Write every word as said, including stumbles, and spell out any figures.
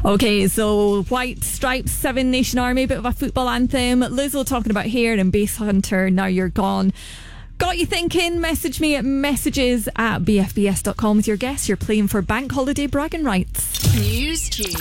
Okay, so White Stripes, Seven Nation Army, bit of a football anthem. Lizzo talking about Hair and Bass Hunter, Now You're Gone. Got you thinking? Message me at messages at b f b s dot com with your guess. You're playing for Bank Holiday Bragging Rights. News Tune.